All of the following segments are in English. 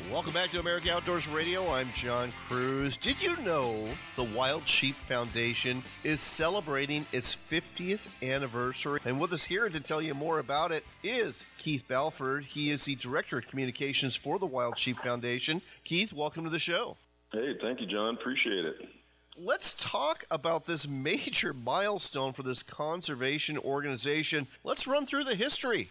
Welcome back to America Outdoors Radio. I'm John Cruz. Did you know the Wild Sheep Foundation is celebrating its 50th anniversary? And with us here to tell you more about it is Keith Balford. He is the Director of Communications for the Wild Sheep Foundation. Keith, welcome to the show. Hey, thank you, John. Appreciate it. Let's talk about this major milestone for this conservation organization. Let's run through the history.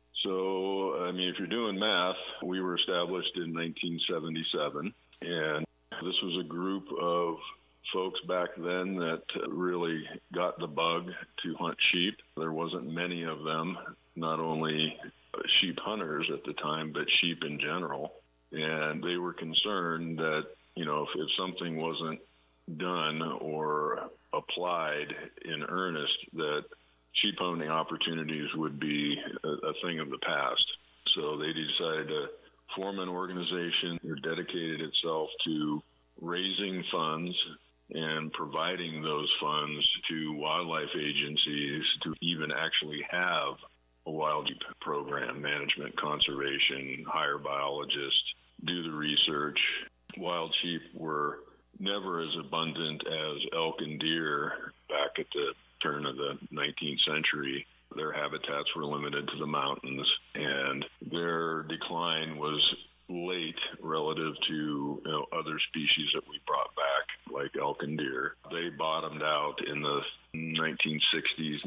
So, if you're doing math, we were established in 1977, and this was a group of folks back then that really got the bug to hunt sheep. There wasn't many of them, not only sheep hunters at the time, but sheep in general. And they were concerned that, if something wasn't done or applied in earnest, that sheep owning opportunities would be a thing of the past. So they decided to form an organization that dedicated itself to raising funds and providing those funds to wildlife agencies to even actually have a wild sheep program, management, conservation, hire biologists, do the research. Wild sheep were never as abundant as elk and deer back at the turn of the 19th century. Their habitats were limited to the mountains, and their decline was late relative to other species that we brought back, like elk and deer. They bottomed out in the 1960s,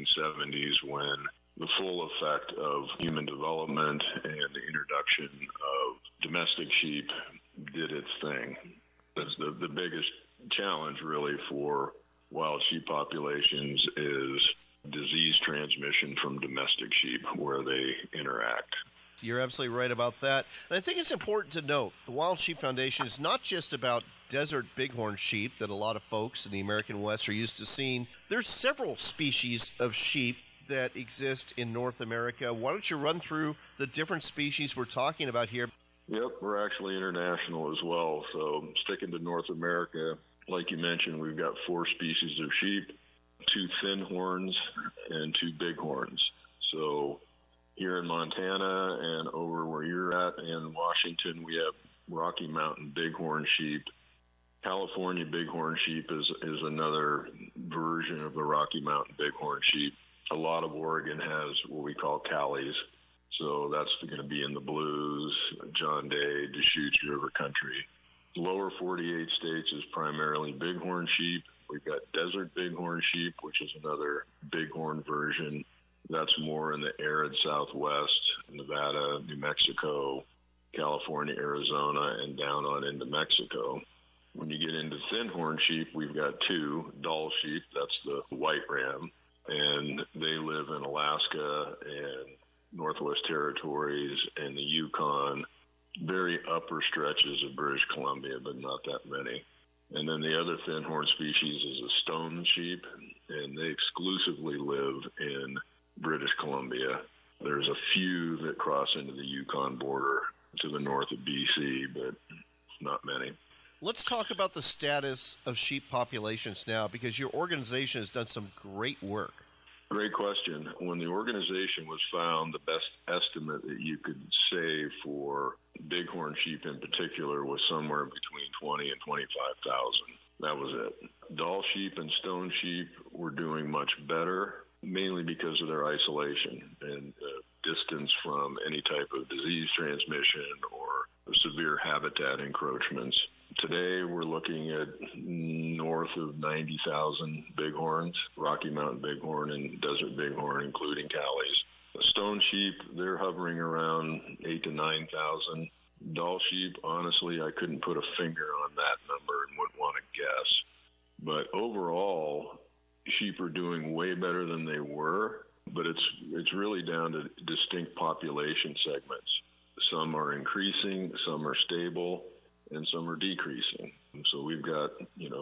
1970s, when the full effect of human development and the introduction of domestic sheep did its thing. That's the biggest challenge, really, for wild sheep populations is disease transmission from domestic sheep where they interact. You're absolutely right about that. And I think it's important to note the Wild Sheep Foundation is not just about desert bighorn sheep that a lot of folks in the American West are used to seeing. There's several species of sheep that exist in North America. Why don't you run through the different species we're talking about here? Yep, we're actually international as well. So sticking to North America, like you mentioned, we've got 4 species of sheep, 2 thin horns and 2 bighorns. So here in Montana and over where you're at in Washington, we have Rocky Mountain bighorn sheep. California bighorn sheep is another version of the Rocky Mountain bighorn sheep. A lot of Oregon has what we call Callies. So that's going to be in the Blues, John Day, Deschutes River country. Lower 48 states is primarily bighorn sheep. We've got desert bighorn sheep, which is another bighorn version. That's more in the arid Southwest, Nevada, New Mexico, California, Arizona, and down on into Mexico. When you get into thin horn sheep, we've got 2, Dall sheep, that's the white ram, and they live in Alaska and Northwest Territories and the Yukon, very upper stretches of British Columbia, but not that many. And then the other thin horn species is a stone sheep, and they exclusively live in British Columbia. There's a few that cross into the Yukon border to the north of BC, but not many. Let's talk about the status of sheep populations now, because your organization has done some great work. Great question. When the organization was found, the best estimate that you could say for bighorn sheep in particular was somewhere between 20 and 25,000. That was it. Dall sheep and stone sheep were doing much better, mainly because of their isolation and distance from any type of disease transmission or severe habitat encroachments. Today, we're looking at north of 90,000 bighorns, Rocky Mountain bighorn and desert bighorn, including Callies. Stone sheep, they're hovering around 8,000 to 9,000. Dall sheep, honestly, I couldn't put a finger on that number and wouldn't want to guess. But overall, sheep are doing way better than they were, but it's really down to distinct population segments. Some are increasing, some are stable, and some are decreasing. So we've got,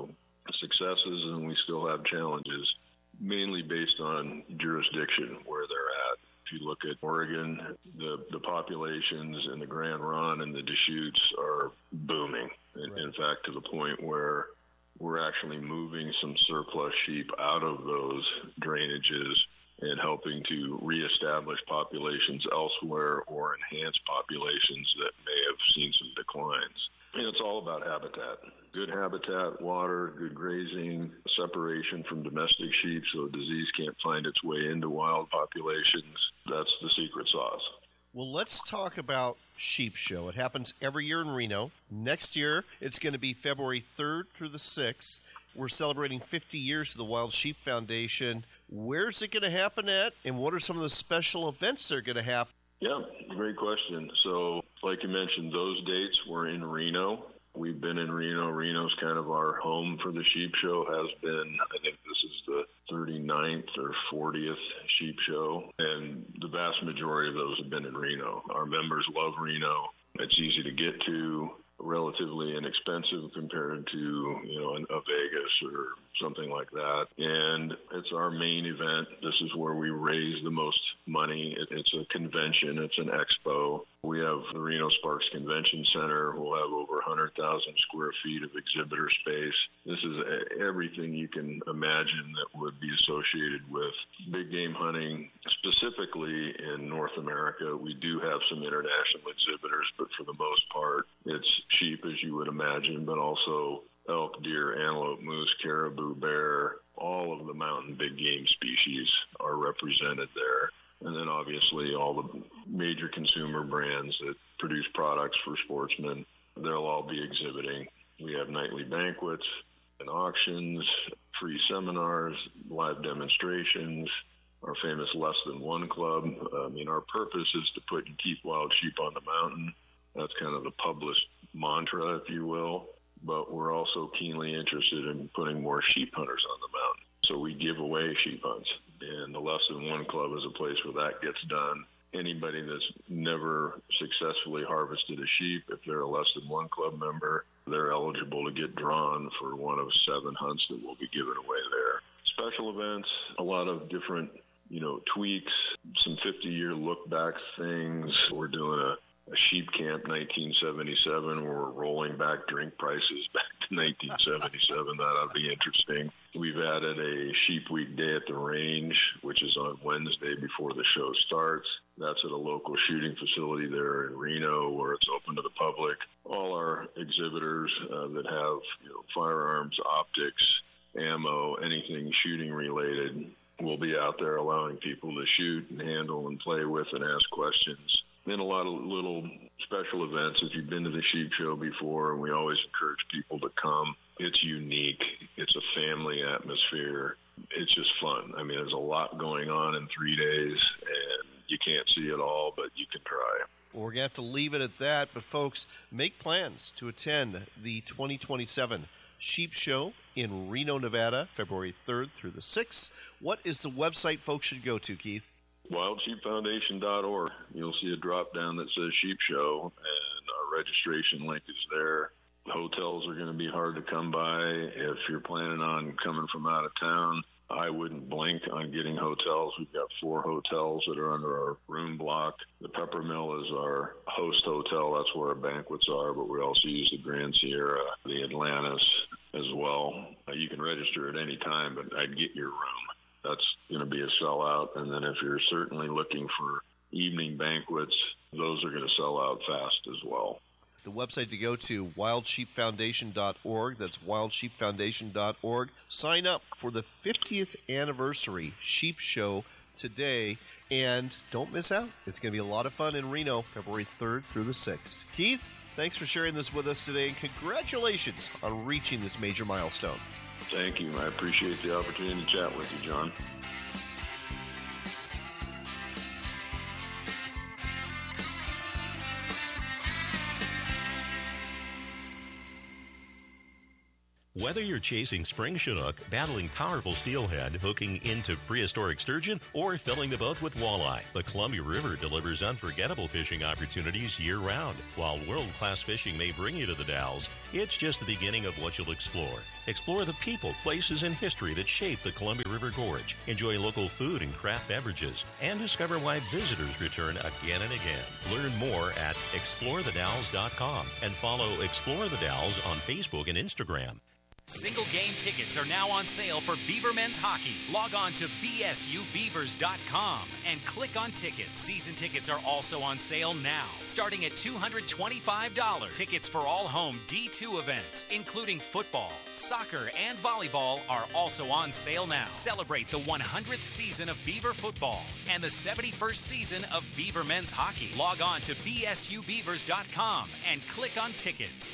successes and we still have challenges, mainly based on jurisdiction where they're at. If you look at Oregon, the populations in the Grand Ronde and the Deschutes are booming. Right. In fact, to the point where we're actually moving some surplus sheep out of those drainages and helping to reestablish populations elsewhere or enhance populations that may have seen some declines. And it's all about habitat. Good habitat, water, good grazing, separation from domestic sheep so disease can't find its way into wild populations. That's the secret sauce. Well, let's talk about Sheep Show. It happens every year in Reno. Next year, it's going to be February 3rd through the 6th. We're celebrating 50 years of the Wild Sheep Foundation. Where's it going to happen at, and what are some of the special events that are going to happen? Yeah, great question. So, like you mentioned, those dates were in Reno. We've been in Reno. Reno's kind of our home for the Sheep Show, has been. I think this is the 39th or 40th Sheep Show, and the vast majority of those have been in Reno. Our members love Reno. It's easy to get to, relatively inexpensive compared to, a Vegas or something like that. And it's our main event. This is where we raise the most money. It's a convention. It's an expo. We have the Reno Sparks Convention Center. We'll have over 100,000 square feet of exhibitor space. This is everything you can imagine that would be associated with big game hunting, specifically in North America. We do have some international exhibitors, but for the most part, it's sheep, as you would imagine, but also elk, deer, antelope, moose, caribou, bear. All of the mountain big game species are represented there. And then obviously all the major consumer brands that produce products for sportsmen, they'll all be exhibiting. We have nightly banquets and auctions, free seminars, live demonstrations, our famous Less Than One Club. Our purpose is to put and keep wild sheep on the mountain. That's kind of the published mantra, if you will. But we're also keenly interested in putting more sheep hunters on the mountain. So we give away sheep hunts. And the Less Than One Club is a place where that gets done. Anybody that's never successfully harvested a sheep, if they're a Less Than One Club member, they're eligible to get drawn for one of 7 hunts that will be given away there. Special events, a lot of different, tweaks, some 50-year look-back things. We're doing a sheep camp 1977 where we're rolling back drink prices back to 1977. That ought to be interesting. We've added a Sheep Week Day at the range, which is on Wednesday before the show starts. That's at a local shooting facility there in Reno where it's open to the public. All our exhibitors that have firearms, optics, ammo, anything shooting related will be out there allowing people to shoot and handle and play with and ask questions. Then a lot of little special events. If you've been to the Sheep Show before, and we always encourage people to come. It's unique. It's a family atmosphere. It's just fun. There's a lot going on in 3 days, and you can't see it all, but you can try. Well, we're going to have to leave it at that. But, folks, make plans to attend the 2027 Sheep Show in Reno, Nevada, February 3rd through the 6th. What is the website folks should go to, Keith? WildSheepFoundation.org. You'll see a drop down that says Sheep Show, and our registration link is there. Hotels are going to be hard to come by. If you're planning on coming from out of town, I wouldn't blink on getting hotels. We've got 4 hotels that are under our room block. The Peppermill is our host hotel. That's where our banquets are, but we also use the Grand Sierra, the Atlantis as well. You can register at any time, but I'd get your room. That's going to be a sellout. And then if you're certainly looking for evening banquets, those are going to sell out fast as well. The website to go to, wildsheepfoundation.org. That's wildsheepfoundation.org. Sign up for the 50th anniversary Sheep Show today, and don't miss out. It's going to be a lot of fun in Reno, February 3rd through the 6th. Keith, thanks for sharing this with us today, and congratulations on reaching this major milestone. Thank you. I appreciate the opportunity to chat with you, John. Whether you're chasing spring chinook, battling powerful steelhead, hooking into prehistoric sturgeon, or filling the boat with walleye, the Columbia River delivers unforgettable fishing opportunities year-round. While world-class fishing may bring you to the Dalles, it's just the beginning of what you'll explore. Explore the people, places, and history that shape the Columbia River Gorge. Enjoy local food and craft beverages, and discover why visitors return again and again. Learn more at ExploreTheDalles.com and follow Explore the Dalles on Facebook and Instagram. Single game tickets are now on sale for Beaver Men's Hockey. Log on to bsubeavers.com and click on tickets. Season tickets are also on sale now, starting at $225. Tickets for all home D2 events, including football, soccer, and volleyball, are also on sale now. Celebrate the 100th season of Beaver football and the 71st season of Beaver Men's Hockey. Log on to bsubeavers.com and click on tickets.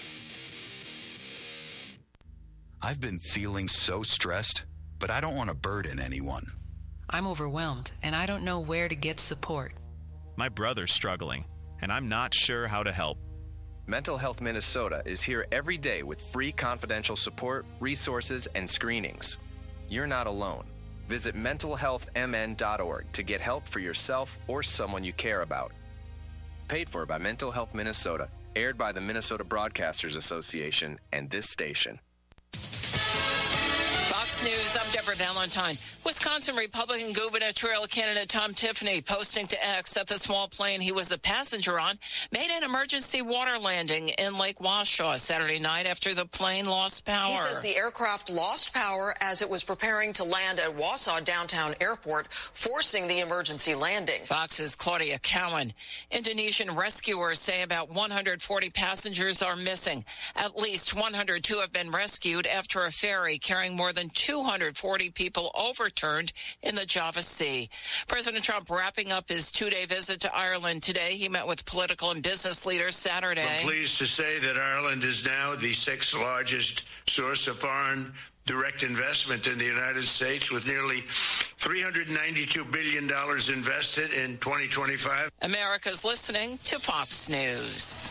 I've been feeling so stressed, but I don't want to burden anyone. I'm overwhelmed, and I don't know where to get support. My brother's struggling, and I'm not sure how to help. Mental Health Minnesota is here every day with free confidential support, resources, and screenings. You're not alone. Visit mentalhealthmn.org to get help for yourself or someone you care about. Paid for by Mental Health Minnesota, aired by the Minnesota Broadcasters Association and this station. Fox News, I'm Deborah Valentine. Wisconsin Republican gubernatorial candidate Tom Tiffany posting to X that the small plane he was a passenger on made an emergency water landing in Lake Washoe Saturday night after the plane lost power. He says the aircraft lost power as it was preparing to land at Wausau Downtown Airport, forcing the emergency landing. Fox's Claudia Cowan. Indonesian rescuers say about 140 passengers are missing. At least 102 have been rescued after a ferry carrying more than 240 people overturned in the Java Sea. President Trump wrapping up his two-day visit to Ireland today. He met with political and business leaders Saturday. I'm pleased to say that Ireland is now the sixth largest source of foreign direct investment in the United States, with nearly $392 billion invested in 2025. America's listening to Fox News.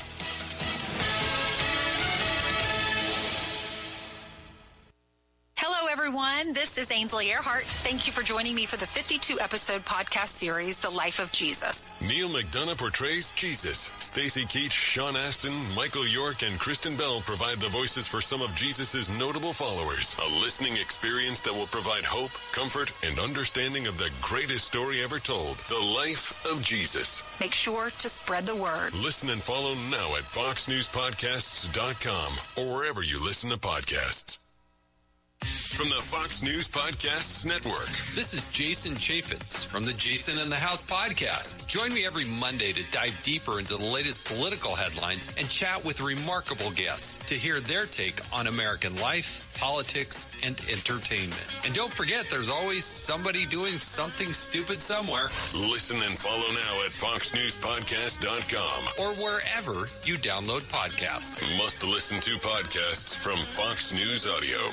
Hello, everyone. This is Ainsley Earhart. Thank you for joining me for the 52-episode podcast series, The Life of Jesus. Neil McDonough portrays Jesus. Stacey Keach, Sean Astin, Michael York, and Kristen Bell provide the voices for some of Jesus' notable followers. A listening experience that will provide hope, comfort, and understanding of the greatest story ever told, The Life of Jesus. Make sure to spread the word. Listen and follow now at foxnewspodcasts.com or wherever you listen to podcasts. From the Fox News Podcasts Network. This is Jason Chaffetz from the Jason in the House podcast. Join me every Monday to dive deeper into the latest political headlines and chat with remarkable guests to hear their take on American life, politics, and entertainment. And don't forget, there's always somebody doing something stupid somewhere. Listen and follow now at foxnewspodcast.com or wherever you download podcasts. Must listen to podcasts from Fox News Audio.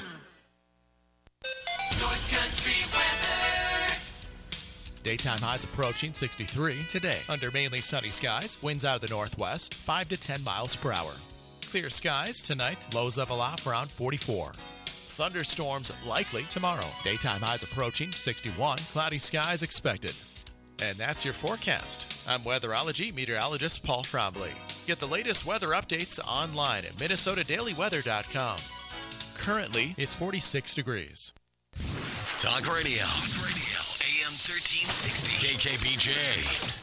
North Country weather. Daytime highs approaching 63 today. Under mainly sunny skies, winds out of the northwest, 5 to 10 miles per hour. Clear skies tonight, lows level off around 44. Thunderstorms likely tomorrow. Daytime highs approaching 61, cloudy skies expected. And that's your forecast. I'm weatherology meteorologist Paul Frombley. Get the latest weather updates online at minnesotadailyweather.com. Currently, it's 46 degrees. Talk Radio. AM 1360. KKBJ.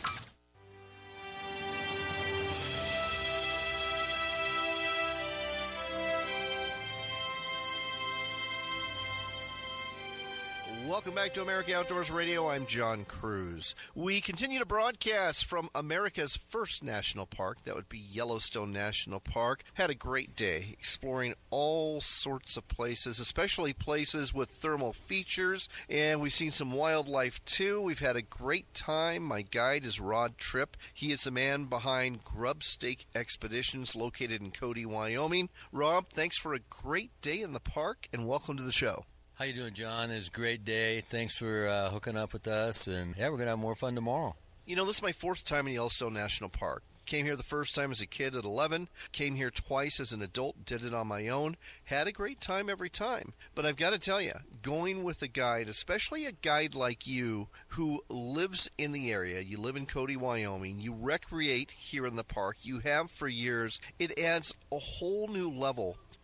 Welcome back to America Outdoors Radio. I'm John Cruz. We continue to broadcast from America's first national park. That would be Yellowstone National Park. Had a great day exploring all sorts of places, especially places with thermal features. And we've seen some wildlife, too. We've had a great time. My guide is Rod Tripp. He is the man behind Grubstake Expeditions, located in Cody, Wyoming. Rob, thanks for a great day in the park, and welcome to the show. How you doing, John? It's a great day. Thanks for hooking up with us. And, yeah, we're going to have more fun tomorrow. You know, this is my fourth time in Yellowstone National Park. Came here the first time as a kid at 11. Came here twice as an adult. Did it on my own. Had a great time every time. But I've got to tell you, going with a guide, especially a guide like you who lives in the area, you live in Cody, Wyoming, you recreate here in the park, you have for years, it adds a whole new level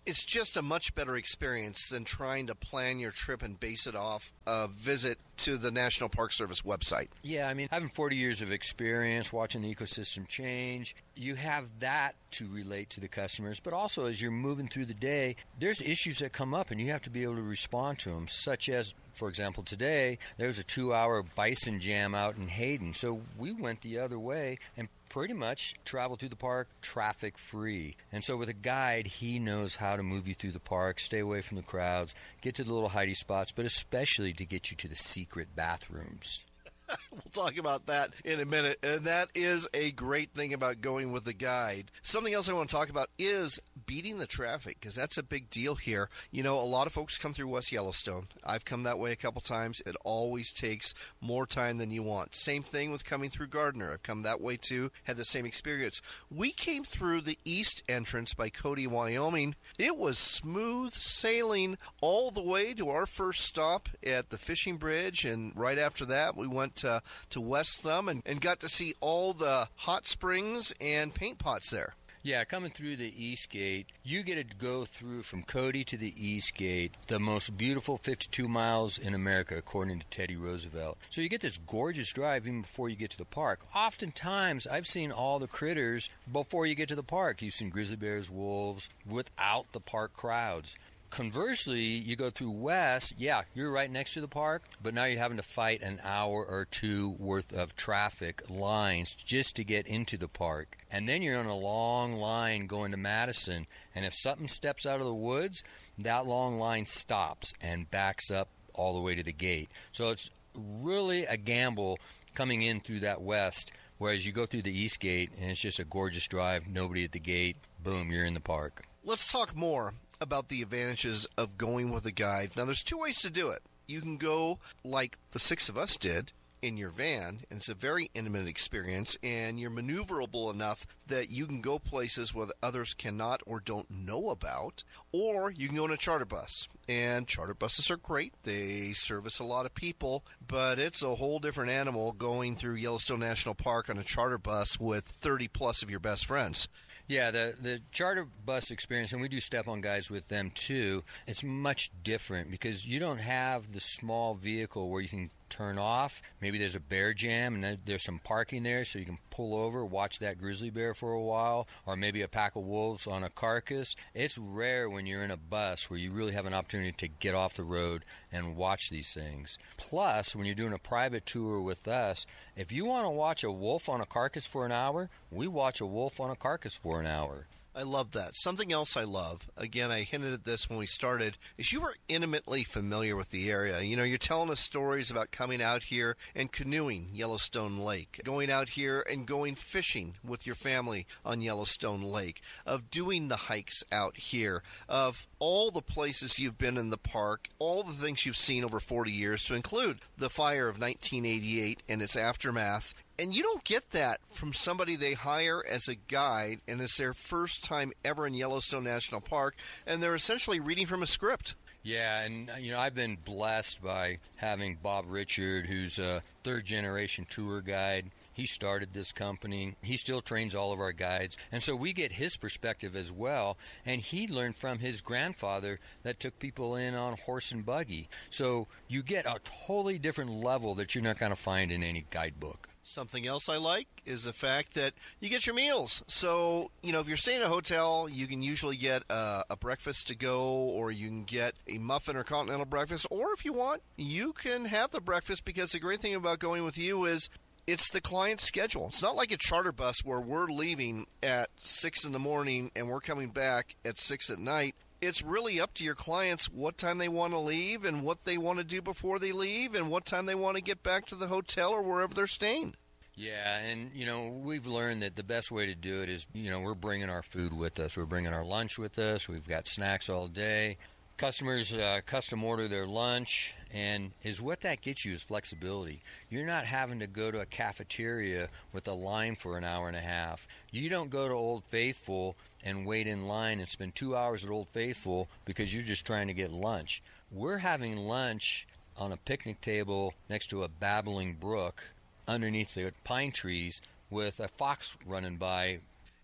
It's just a much better experience than trying to plan your trip and base it off a visit to the National Park Service website. Yeah, I mean, having 40 years of experience watching the ecosystem change, you have that to relate to the customers, but also as you're moving through the day, there's issues that come up and you have to be able to respond to them, such as, for example, today, there was a 2-hour bison jam out in Hayden, so we went the other way and pretty much travel through the park traffic free. And so with a guide, he knows how to move you through the park, stay away from the crowds, get to the little hidey spots, but especially to get you to the secret bathrooms. We'll talk about that in a minute, and that is a great thing about going with a guide. Something else I want to talk about is beating the traffic, because that's a big deal here. You know, a lot of folks come through West Yellowstone. I've come that way a couple times. It always takes more time than you want. Same thing with coming through Gardner. I've come that way too, had the same experience. We came through the east entrance by Cody, Wyoming. It was smooth sailing all the way to our first stop at the fishing bridge, and right after that we went to West Thumb and got to see all the hot springs and paint pots there. Yeah, coming through the East Gate, you get to go through from Cody to the East Gate, the most beautiful 52 miles in America, according to Teddy Roosevelt. So you get this gorgeous drive even before you get to the park. Oftentimes, I've seen all the critters before you get to the park. You've seen grizzly bears, wolves, without the park crowds. Conversely, you go through West, yeah, you're right next to the park, but now you're having to fight an hour or two worth of traffic lines just to get into the park. And then you're on a long line going to Madison, and if something steps out of the woods, that long line stops and backs up all the way to the gate. So it's really a gamble coming in through that West, whereas you go through the East Gate, and it's just a gorgeous drive, nobody at the gate, boom, you're in the park. Let's talk more about the advantages of going with a guide. Now, there's two ways to do it. You can go like the six of us did in your van, and it's a very intimate experience, and you're maneuverable enough that you can go places where others cannot or don't know about, or you can go in a charter bus. And charter buses are great. They service a lot of people, but it's a whole different animal going through Yellowstone National Park on a charter bus with 30 plus of your best friends. Yeah, the charter bus experience, and we do step-on guides with them too, it's much different because you don't have the small vehicle where you can turn off. Maybe there's a bear jam and there's some parking there so you can pull over, watch that grizzly bear for a while, or maybe a pack of wolves on a carcass. It's rare when you're in a bus where you really have an opportunity to get off the road and watch these things. Plus, when you're doing a private tour with us, if you want to watch a wolf on a carcass for an hour, we watch a wolf on a carcass for an hour. I love that. Something else I love, again, I hinted at this when we started, is you are intimately familiar with the area. You know, you're telling us stories about coming out here and canoeing Yellowstone Lake, going out here and going fishing with your family on Yellowstone Lake, of doing the hikes out here, of all the places you've been in the park, all the things you've seen over 40 years, to include the fire of 1988 and its aftermath. And you don't get that from somebody they hire as a guide, and it's their first time ever in Yellowstone National Park, and they're essentially reading from a script. Yeah, and I've been blessed by having Bob Richard, who's a third-generation tour guide. He started this company. He still trains all of our guides. And so we get his perspective as well. And he learned from his grandfather that took people in on horse and buggy. So you get a totally different level that you're not going to find in any guidebook. Something else I like is the fact that you get your meals. So, if you're staying at a hotel, you can usually get a breakfast to go, or you can get a muffin or continental breakfast. Or if you want, you can have the breakfast, because the great thing about going with you is it's the client's schedule. It's not like a charter bus where we're leaving at 6 in the morning and we're coming back at 6 at night. It's really up to your clients what time they want to leave and what they want to do before they leave and what time they want to get back to the hotel or wherever they're staying. Yeah, and, we've learned that the best way to do it is, we're bringing our food with us. We're bringing our lunch with us. We've got snacks all day. Customers custom order their lunch, and what that gets you is flexibility. You're not having to go to a cafeteria with a line for an hour and a half. You don't go to Old Faithful and wait in line and spend 2 hours at Old Faithful because you're just trying to get lunch. We're having lunch on a picnic table next to a babbling brook underneath the pine trees with a fox running by.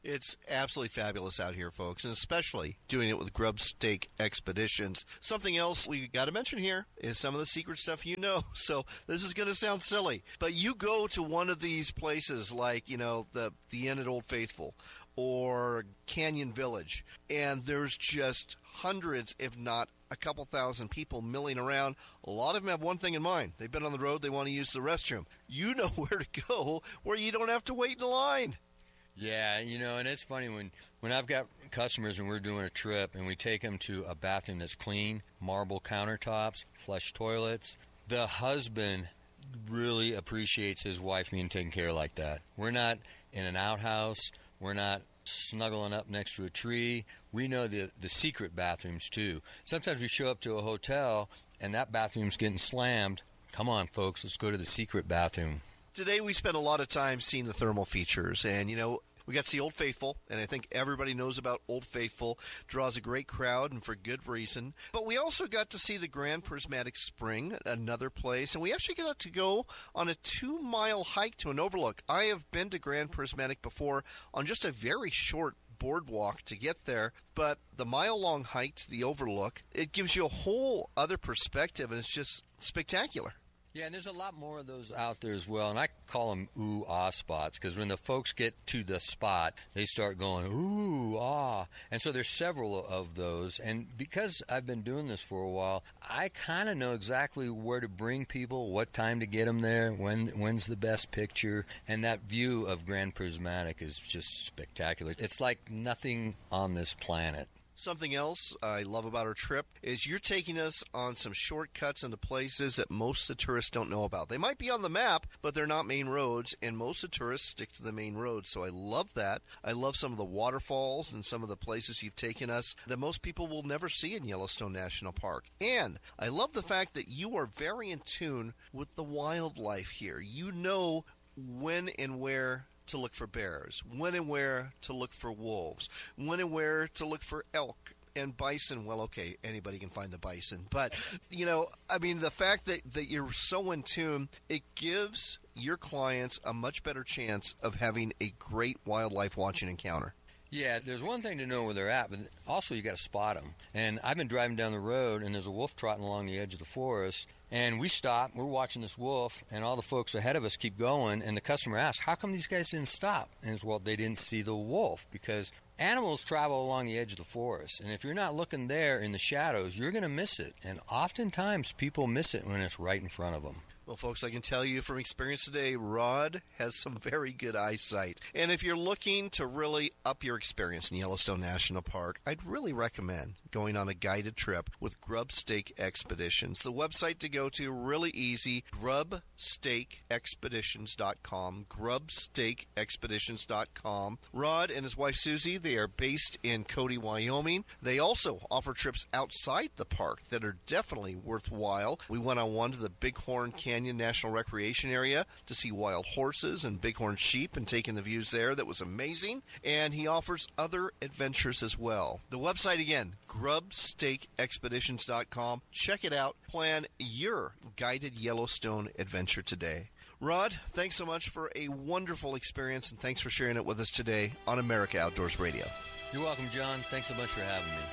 It's absolutely fabulous out here, folks, and especially doing it with Grub Stake Expeditions. Something else we got to mention here is some of the secret stuff you know. So this is going to sound silly, but you go to one of these places like, the Inn at Old Faithful or Canyon Village, and there's just hundreds, if not a couple thousand people milling around. A lot of them have one thing in mind. They've been on the road. They want to use the restroom. You know where to go where you don't have to wait in line. Yeah, and it's funny when I've got customers and we're doing a trip and we take them to a bathroom that's clean, marble countertops, flush toilets, the husband really appreciates his wife being taken care of like that. We're not in an outhouse. We're not snuggling up next to a tree. We know the secret bathrooms, too. Sometimes we show up to a hotel and that bathroom's getting slammed. Come on, folks, let's go to the secret bathroom. Today we spent a lot of time seeing the thermal features, and we got to see Old Faithful, and I think everybody knows about Old Faithful. Draws a great crowd, and for good reason. But we also got to see the Grand Prismatic Spring, another place, and we actually got to go on a 2-mile hike to an overlook. I have been to Grand Prismatic before on just a very short boardwalk to get there, but the mile-long hike to the overlook, it gives you a whole other perspective, and it's just spectacular. Yeah, and there's a lot more of those out there as well, and I call them ooh-ah spots, because when the folks get to the spot, they start going ooh-ah, and so there's several of those, and because I've been doing this for a while, I kind of know exactly where to bring people, what time to get them there, when's the best picture, and that view of Grand Prismatic is just spectacular. It's like nothing on this planet. Something else I love about our trip is you're taking us on some shortcuts into places that most of the tourists don't know about. They might be on the map, but they're not main roads, and most of the tourists stick to the main roads. So I love that. I love some of the waterfalls and some of the places you've taken us that most people will never see in Yellowstone National Park. And I love the fact that you are very in tune with the wildlife here. You know when and where to look for bears, when and where to look for wolves, when and where to look for elk and bison. Well, okay, anybody can find the bison. But, the fact that you're so in tune, it gives your clients a much better chance of having a great wildlife watching encounter. Yeah, there's one thing to know where they're at, but also you got to spot them. And I've been driving down the road, and there's a wolf trotting along the edge of the forest. And we stop, we're watching this wolf, and all the folks ahead of us keep going, and the customer asks, how come these guys didn't stop? And it's, well, they didn't see the wolf, because animals travel along the edge of the forest, and if you're not looking there in the shadows, you're going to miss it. And oftentimes people miss it when it's right in front of them. Well, folks, I can tell you from experience today, Rod has some very good eyesight. And if you're looking to really up your experience in Yellowstone National Park, I'd really recommend going on a guided trip with Grub Stake Expeditions. The website to go to, really easy, grubstakeexpeditions.com, grubstakeexpeditions.com. Rod and his wife Susie, they are based in Cody, Wyoming. They also offer trips outside the park that are definitely worthwhile. We went on one to the Bighorn Canyon National Recreation Area to see wild horses and bighorn sheep and taking the views there. That was amazing. And he offers other adventures as well. The website again, grubstakeexpeditions.com. Check it out. Plan your guided Yellowstone adventure today. Rod, thanks so much for a wonderful experience, and thanks for sharing it with us today on America Outdoors Radio. You're welcome, John. Thanks so much for having me.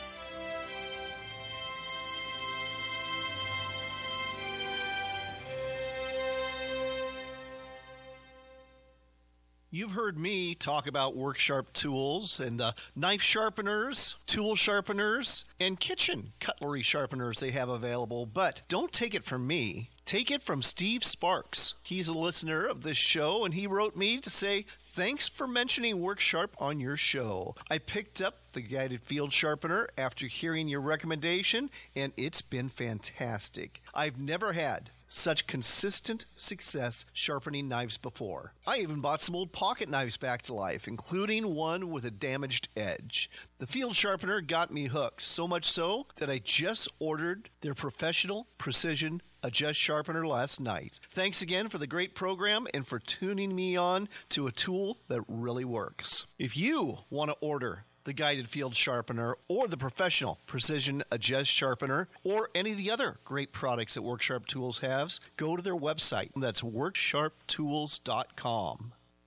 You've heard me talk about Worksharp tools and knife sharpeners, tool sharpeners, and kitchen cutlery sharpeners they have available. But don't take it from me. Take it from Steve Sparks. He's a listener of this show, and he wrote me to say, thanks for mentioning Worksharp on your show. I picked up the guided field sharpener after hearing your recommendation, and it's been fantastic. I've never had such consistent success sharpening knives before. I even bought some old pocket knives back to life, including one with a damaged edge. The field sharpener got me hooked, so much so that I just ordered their professional precision Adjust Sharpener last night. Thanks again for the great program and for tuning me on to a tool that really works. If you want to order the guided field sharpener or the professional precision adjust sharpener or any of the other great products that Worksharp Tools has, go to their website. That's worksharptools.com.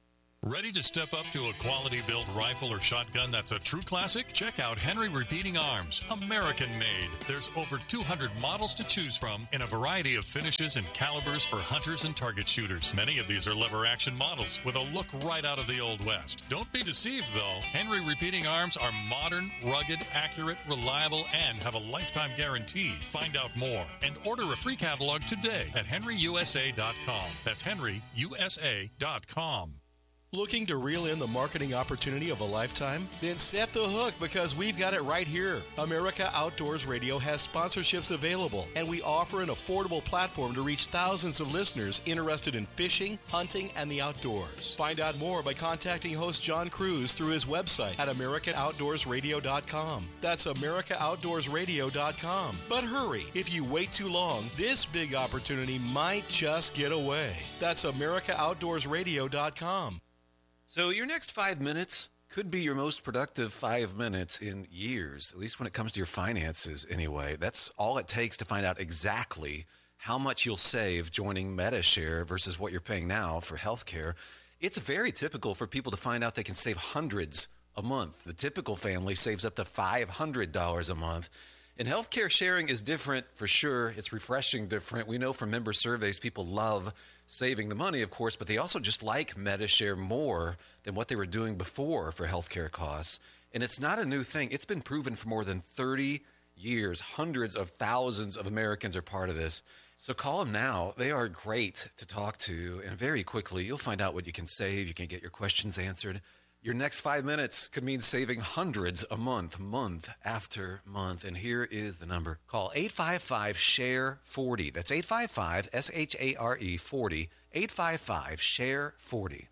Ready to step up to a quality-built rifle or shotgun that's a true classic? Check out Henry Repeating Arms, American-made. There's over 200 models to choose from in a variety of finishes and calibers for hunters and target shooters. Many of these are lever-action models with a look right out of the Old West. Don't be deceived, though. Henry Repeating Arms are modern, rugged, accurate, reliable, and have a lifetime guarantee. Find out more and order a free catalog today at henryusa.com. That's henryusa.com. Looking to reel in the marketing opportunity of a lifetime? Then set the hook, because we've got it right here. America Outdoors Radio has sponsorships available, and we offer an affordable platform to reach thousands of listeners interested in fishing, hunting, and the outdoors. Find out more by contacting host John Cruz through his website at AmericanOutdoorsRadio.com. That's AmericanOutdoorsRadio.com. But hurry, if you wait too long, this big opportunity might just get away. That's AmericanOutdoorsRadio.com. So your next 5 minutes could be your most productive 5 minutes in years, at least when it comes to your finances anyway. That's all it takes to find out exactly how much you'll save joining Medi-Share versus what you're paying now for health care. It's very typical for people to find out they can save hundreds a month. The typical family saves up to $500 a month. And healthcare sharing is different for sure. It's refreshing different. We know from member surveys people love saving the money, of course, but they also just like Medi-Share more than what they were doing before for healthcare costs. And it's not a new thing. It's been proven for more than 30 years. Hundreds of thousands of Americans are part of this. So call them now. They are great to talk to. And very quickly, you'll find out what you can save. You can get your questions answered. Your next 5 minutes could mean saving hundreds a month, month after month. And here is the number. Call 855-SHARE-40. That's 855-SHARE 40. 855-SHARE-40.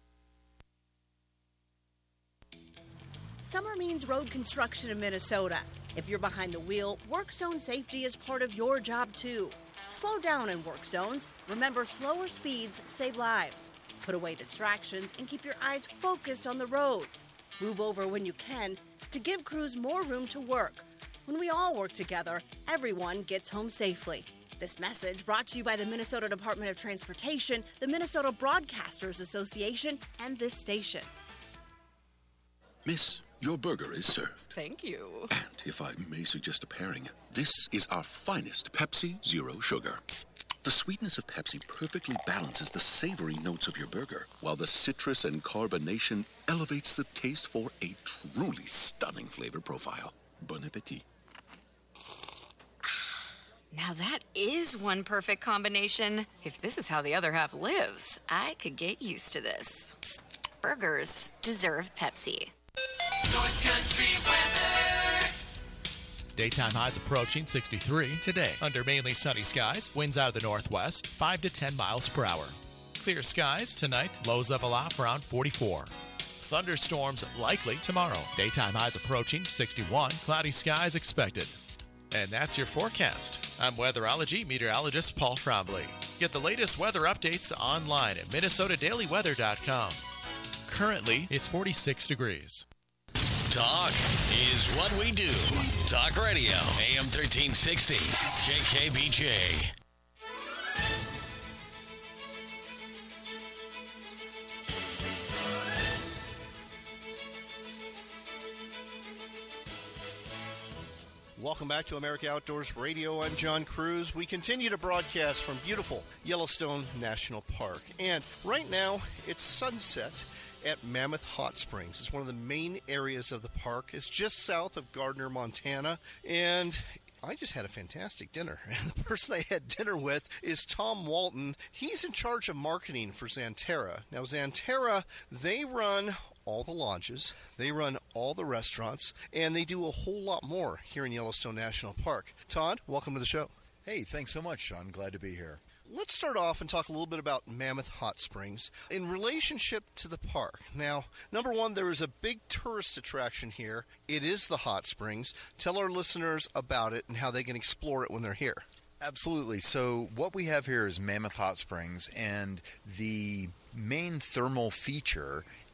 Summer means road construction in Minnesota. If you're behind the wheel, work zone safety is part of your job too. Slow down in work zones. Remember, slower speeds save lives. Put away distractions and keep your eyes focused on the road. Move over when you can to give crews more room to work. When we all work together, everyone gets home safely. This message brought to you by the Minnesota Department of Transportation, the Minnesota Broadcasters Association, and this station. Miss, your burger is served. Thank you. And if I may suggest a pairing, this is our finest Pepsi Zero Sugar. The sweetness of Pepsi perfectly balances the savory notes of your burger, while the citrus and carbonation elevates the taste for a truly stunning flavor profile. Bon appetit. Now that is one perfect combination. If this is how the other half lives, I could get used to this. Burgers deserve Pepsi. North Country weather. Daytime highs approaching 63 today. Under mainly sunny skies, winds out of the northwest, 5 to 10 miles per hour. Clear skies tonight, lows level off around 44. Thunderstorms likely tomorrow. Daytime highs approaching 61, cloudy skies expected. And that's your forecast. I'm weatherology meteorologist Paul Frombley. Get the latest weather updates online at minnesotadailyweather.com. Currently, it's 46 degrees. Talk is what we do. Talk Radio, AM 1360, KKBJ. Welcome back to America Outdoors Radio. I'm John Cruz. We continue to broadcast from beautiful Yellowstone National Park. And right now, it's sunset at Mammoth Hot Springs. It's one of the main areas of the park. It's just south of Gardner, Montana. And I just had a fantastic dinner. And the person I had dinner with is Tom Walton. He's in charge of marketing for Xanterra. Now, Xanterra, they run all the lodges, they run all the restaurants, and they do a whole lot more here in Yellowstone National Park. Todd, welcome to the show. Hey, thanks so much, Sean. Glad to be here. Let's start off and talk a little bit about Mammoth Hot Springs in relationship to the park. Now, number one, there is a big tourist attraction here. It is the hot springs. Tell our listeners about it and how they can explore it when they're here. Absolutely. So what we have here is Mammoth Hot Springs, and the main thermal feature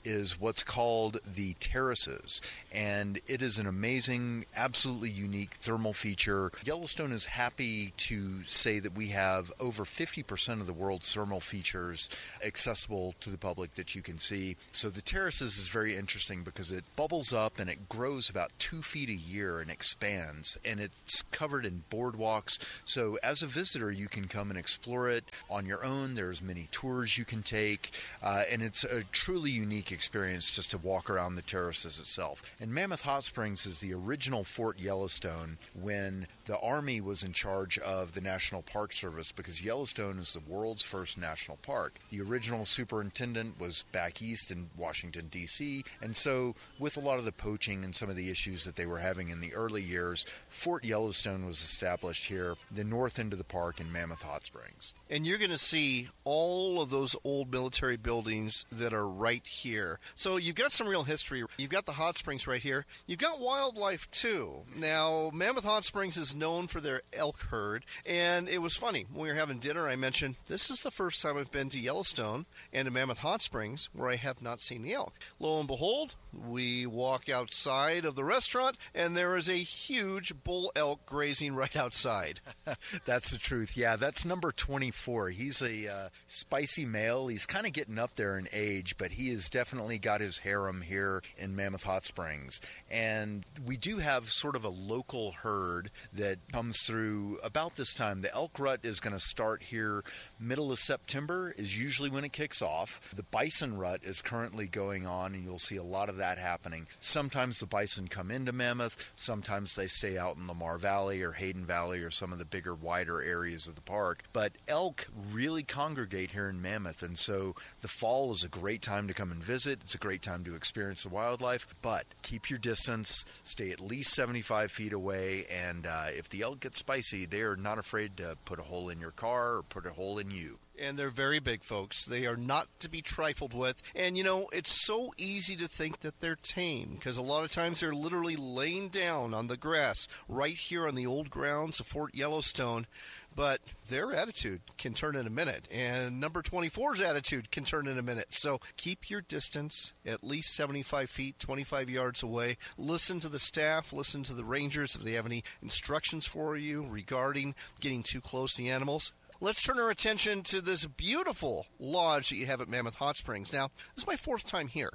is what's called the terraces, and it is an amazing, absolutely unique thermal feature. Yellowstone is happy to say that we have over 50% of the world's thermal features accessible to the public that you can see. So the terraces is very interesting because it bubbles up and it grows about 2 feet a year and expands, and it's covered in boardwalks. So as a visitor, you can come and explore it on your own. There's many tours you can take, and it's a truly unique experience just to walk around the terraces itself. And Mammoth Hot Springs is the original Fort Yellowstone when the Army was in charge of the National Park Service, because Yellowstone is the world's first national park. The original superintendent was back east in Washington, D.C., and so with a lot of the poaching and some of the issues that they were having in the early years, Fort Yellowstone was established here, the north end of the park in Mammoth Hot Springs. And you're going to see all of those old military buildings that are right here. So you've got some real history. You've got the hot springs right here. You've got wildlife, too. Now, Mammoth Hot Springs is known for their elk herd. And it was funny. When we were having dinner, I mentioned, this is the first time I've been to Yellowstone and to Mammoth Hot Springs where I have not seen the elk. Lo and behold, we walk outside of the restaurant, and there is a huge bull elk grazing right outside. That's the truth. Yeah, that's number 24. He's a spicy male. He's kind of getting up there in age, but he has definitely got his harem here in Mammoth Hot Springs. And we do have sort of a local herd that comes through about this time. The elk rut is going to start here middle of September is usually when it kicks off. The bison rut is currently going on, and you'll see a lot of that happening. Sometimes the bison come into Mammoth. Sometimes they stay out in Lamar Valley or Hayden Valley or some of the bigger, wider areas of the park. But elk really congregate here in Mammoth, and so the fall is a great time to come and visit. It's a great time to experience the wildlife, but keep your distance, stay at least 75 feet away, and if the elk gets spicy, they are not afraid to put a hole in your car or put a hole in you. And they're very big, folks. They are not to be trifled with. And, you know, it's so easy to think that they're tame, because a lot of times they're literally laying down on the grass right here on the old grounds of Fort Yellowstone. But their attitude can turn in a minute, and number 24's attitude can turn in a minute. So keep your distance at least 75 feet, 25 yards away. Listen to the staff, listen to the rangers if they have any instructions for you regarding getting too close to the animals. Let's turn our attention to this beautiful lodge that you have at Mammoth Hot Springs. Now, this is my 4th time here,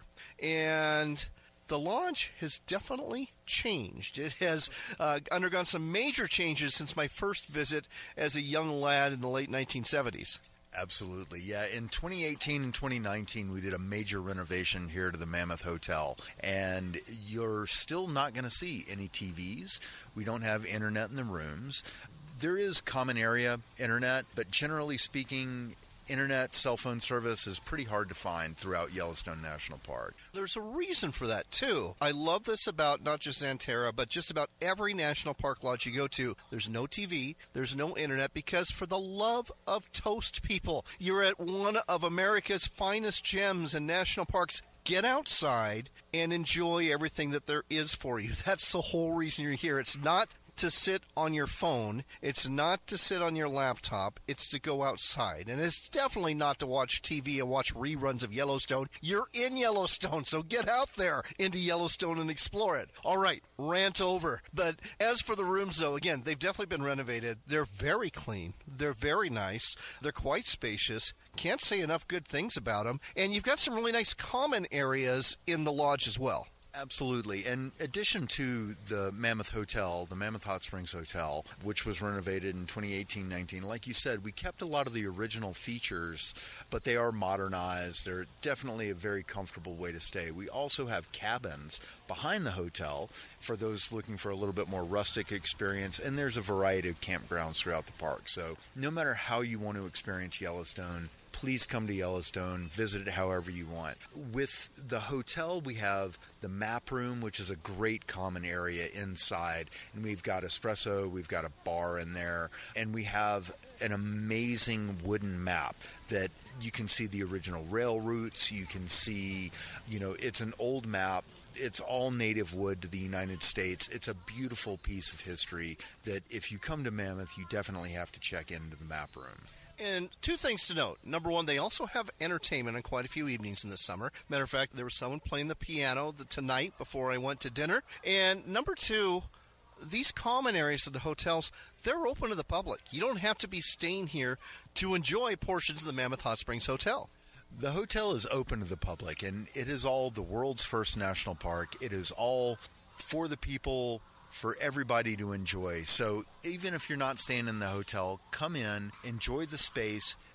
and the lodge has definitely changed. It has undergone some major changes since my first visit as a young lad in the late 1970s. Absolutely, yeah. In 2018 and 2019, we did a major renovation here to the Mammoth Hotel, and you're still not going to see any TVs. We don't have internet in the rooms. There is common area internet, but generally speaking, internet cell phone service is pretty hard to find throughout Yellowstone National Park. There's a reason for that, too. I love this about not just Xanterra, but just about every national park lodge you go to. There's no TV, there's no internet, because for the love of toast, people, you're at one of America's finest gems and national parks. Get outside and enjoy everything that there is for you. That's the whole reason you're here. It's not to sit on your phone. It's not to sit on your laptop. It's to go outside. And it's definitely not to watch TV and watch reruns of Yellowstone. You're in Yellowstone, so get out there into Yellowstone and explore it. All right, rant over. But as for the rooms, though, again, they've definitely been renovated. They're very clean. They're very nice. They're quite spacious. Can't say enough good things about them. And you've got some really nice common areas in the lodge as well. Absolutely. In addition to the Mammoth Hotel, the Mammoth Hot Springs Hotel, which was renovated in 2018-19, like you said, we kept a lot of the original features, but they are modernized. They're definitely a very comfortable way to stay. We also have cabins behind the hotel for those looking for a little bit more rustic experience, and there's a variety of campgrounds throughout the park. So no matter how you want to experience Yellowstone, please come to Yellowstone, visit it however you want. With the hotel, we have the map room, which is a great common area inside, and we've got espresso, we've got a bar in there, and we have an amazing wooden map that you can see the original rail routes, you can see, it's an old map. It's all native wood to the United States. It's a beautiful piece of history that if you come to Mammoth, you definitely have to check into the map room. And two things to note. Number one, they also have entertainment on quite a few evenings in the summer. Matter of fact, there was someone playing the piano tonight before I went to dinner. And number two, these common areas of the hotels, they're open to the public. You don't have to be staying here to enjoy portions of the Mammoth Hot Springs Hotel. The hotel is open to the public, and it is all the world's first national park. It is all for the people, for everybody to enjoy. So even if you're not staying in the hotel, come in, enjoy the space,